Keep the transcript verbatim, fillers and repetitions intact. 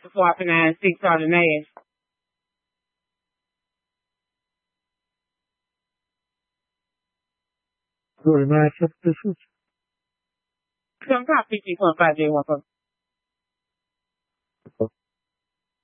swapping ass six out an ass. forty-nine cents this was. Some top fifty point five J one.